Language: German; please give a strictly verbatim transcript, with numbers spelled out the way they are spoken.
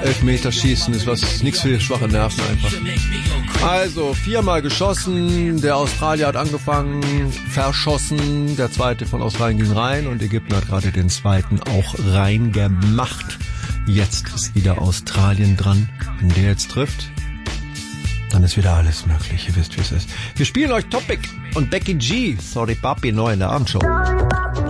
Elfmeterschießen ist was, nichts für schwache Nerven einfach. Also, viermal geschossen, der Australier hat angefangen, verschossen, der zweite von Australien ging rein und Ägypten hat gerade den zweiten auch reingemacht. Jetzt ist wieder Australien dran. Wenn der jetzt trifft, dann ist wieder alles möglich. Ihr wisst, wie es ist. Wir spielen euch Topic und Becky G. Sorry Papi, neu in der Abendshow.